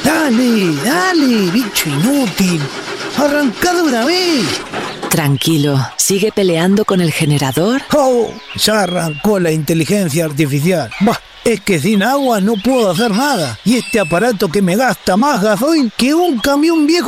Dale, bicho inútil. Arrancá de una vez. Tranquilo, sigue peleando con el generador. ¡Oh! Ya arrancó la inteligencia artificial. Bah, es que sin agua no puedo hacer nada. Y este aparato que me gasta más gasoil que un camión viejo